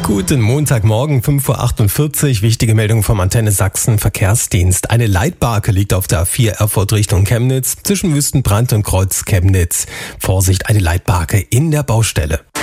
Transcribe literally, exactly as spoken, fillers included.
Guten Montagmorgen, fünf Uhr achtundvierzig. Wichtige Meldung vom Antenne Sachsen Verkehrsdienst. Eine Leitbarke liegt auf der A vier Erfurt Richtung Chemnitz zwischen Wüstenbrand und Kreuz Chemnitz. Vorsicht, eine Leitbarke in der Baustelle.